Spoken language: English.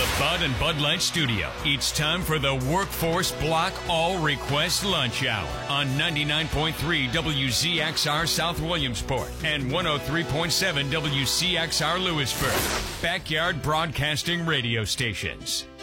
the Bud and Bud Light studio. It's time for the Workforce Block All Request Lunch Hour on 99.3 WZXR South Williamsport and 103.7 WCXR Lewisburg. Backyard Broadcasting Radio Stations.